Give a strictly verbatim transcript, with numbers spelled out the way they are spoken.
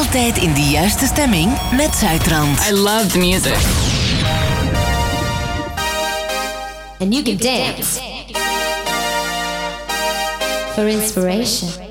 Altijd in de juiste stemming met Zuidrand. I love the music. And you can dance for inspiration.